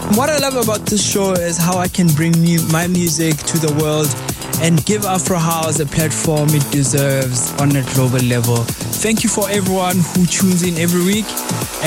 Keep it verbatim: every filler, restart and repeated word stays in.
What I love about this show is how I can bring mu- my music to the world and give Afro House a platform it deserves on a global level. Thank you for everyone who tunes in every week.